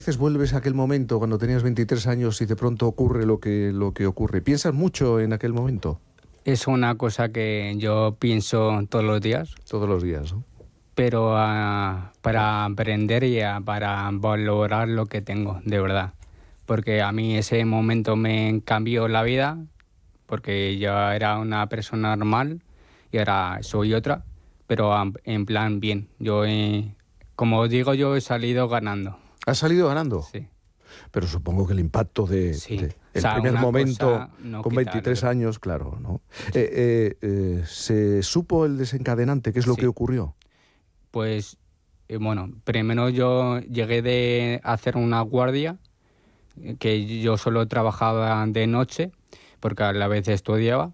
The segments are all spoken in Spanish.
veces vuelves a aquel momento cuando tenías 23 años y de pronto ocurre lo que ocurre? ¿Piensas mucho en aquel momento? Es una cosa que yo pienso todos los días. Todos los días, ¿no? Pero para aprender y para valorar lo que tengo, de verdad. Porque a mí ese momento me cambió la vida, porque yo era una persona normal y ahora soy otra, pero en plan bien. Yo, como digo, yo he salido ganando. ¿Has salido ganando? Sí. Pero supongo que el impacto el primer momento no con 23 años, claro, ¿no? ¿Se supo el desencadenante? ¿Qué es lo que ocurrió? Pues, bueno, primero yo llegué de hacer una guardia, que yo solo trabajaba de noche, porque a la vez estudiaba,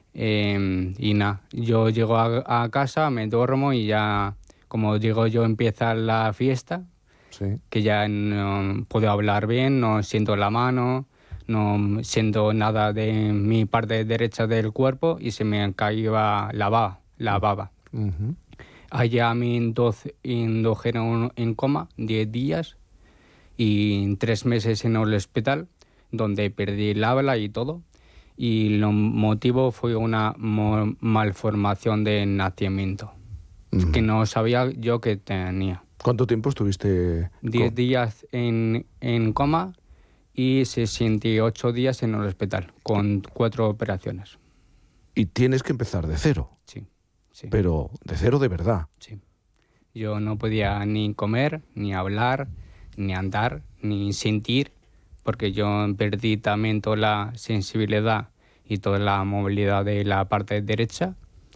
y nada, yo llego a casa, me duermo y ya, como digo yo, empieza la fiesta, sí. Que ya no puedo hablar bien, no siento la mano, no siento nada de mi parte derecha del cuerpo y se me caía la baba. Uh-huh. Allá me indujeron en coma 10 días y 3 meses en el hospital, donde perdí el habla y todo. Y lo motivo fue una malformación de nacimiento, que no sabía yo que tenía. ¿Cuánto tiempo estuviste? 10 días en coma y 68 días en el hospital, con 4 operaciones. Y tienes que empezar de cero. Sí. Pero de cero de verdad. Sí. Yo no podía ni comer, ni hablar, ni andar, ni sentir, porque yo perdí también toda la sensibilidad y toda la movilidad de la parte derecha.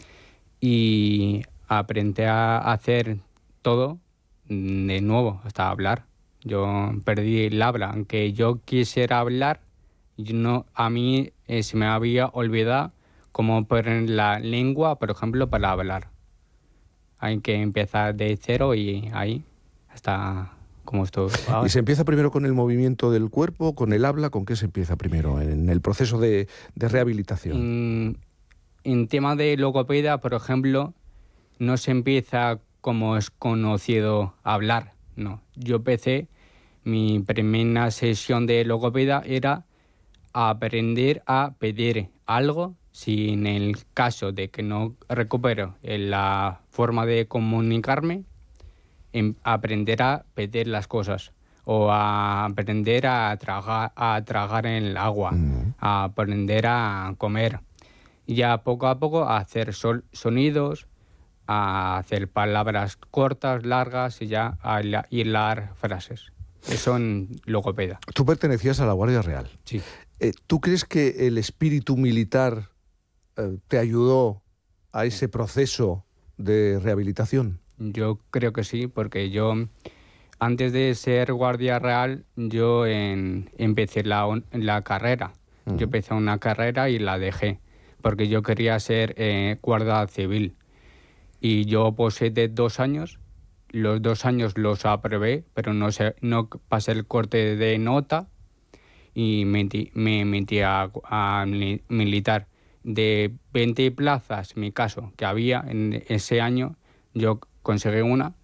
Y aprendí a hacer todo de nuevo, hasta hablar. Yo perdí el habla, aunque yo quisiera hablar, a mí se me había olvidado cómo poner la lengua, por ejemplo, para hablar. Hay que empezar de cero y ahí hasta como estoy ahora. ¿Y se empieza primero con el movimiento del cuerpo, con el habla? ¿Con qué se empieza primero en el proceso de rehabilitación? En tema de logopedia, por ejemplo, no se empieza como es conocido hablar, no. Yo empecé, mi primera sesión de logopedia era aprender a pedir algo. Si en el caso de que no recupero la forma de comunicarme, aprender a pedir las cosas o a aprender a tragar en el agua, a aprender a comer. Y ya poco a poco a hacer sonidos, a hacer palabras cortas, largas y ya a hilar frases. Eso en logopedia. Tú pertenecías a la Guardia Real. Sí. ¿Tú crees que el espíritu militar te ayudó a ese proceso de rehabilitación? Yo creo que sí, porque yo, antes de ser Guardia Real, yo empecé la carrera. Yo empecé una carrera y la dejé, porque yo quería ser guardia civil. Y yo posé de 2 años, los 2 años los aprobé, pero no pasé el corte de nota y me metí a militar. De 20 plazas, mi caso, que había en ese año, yo conseguí una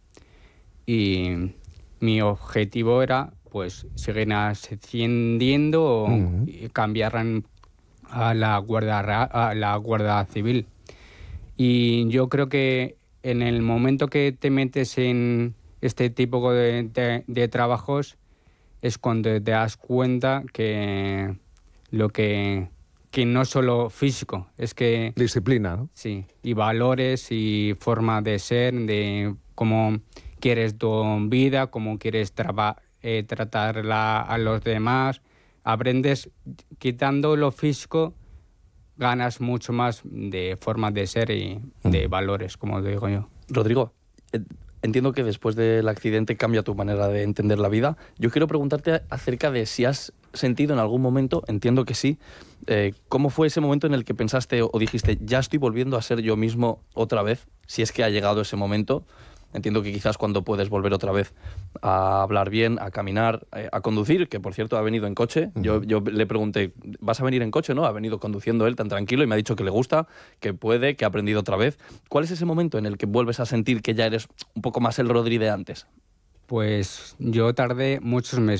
y mi objetivo era pues seguir ascendiendo o cambiar a la Guardia Civil. Y yo creo que en el momento que te metes en este tipo de trabajos es cuando te das cuenta que lo que no solo físico, es que... Disciplina, ¿no? Sí, y valores y forma de ser, de cómo quieres tu vida, cómo quieres tratarla a los demás. Aprendes, quitando lo físico, ganas mucho más de forma de ser y de valores, como digo yo. Rodrigo, entiendo que después del accidente cambia tu manera de entender la vida. Yo quiero preguntarte acerca de si has sentido en algún momento, entiendo que sí, ¿cómo fue ese momento en el que pensaste o dijiste, ya estoy volviendo a ser yo mismo otra vez? Si es que ha llegado ese momento. Entiendo que quizás cuando puedes volver otra vez a hablar bien, a caminar, a conducir, que por cierto ha venido en coche. Yo le pregunté, ¿vas a venir en coche? ¿No? Ha venido conduciendo él tan tranquilo y me ha dicho que le gusta, que puede, que ha aprendido otra vez. ¿Cuál es ese momento en el que vuelves a sentir que ya eres un poco más el Rodri de antes? Pues yo tardé muchos meses.